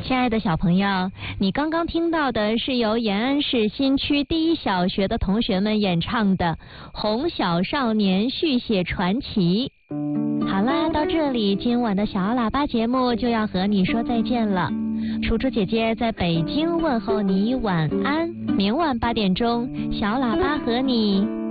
亲爱的小朋友，你刚刚听到的是由延安市新区第一小学的同学们演唱的《红小少年续写传奇》。好啦，到这里，今晚的小喇叭节目就要和你说再见了。楚楚姐姐在北京问候你晚安，明晚8点钟，小喇叭和你